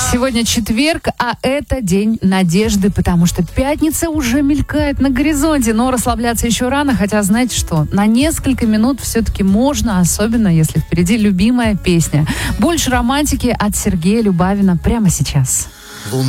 Сегодня четверг, а это день надежды, потому что пятница уже мелькает на горизонте, но расслабляться еще рано, хотя, знаете что, на несколько минут все-таки можно, особенно если впереди любимая песня. Больше романтики от Сергея Любавина прямо сейчас.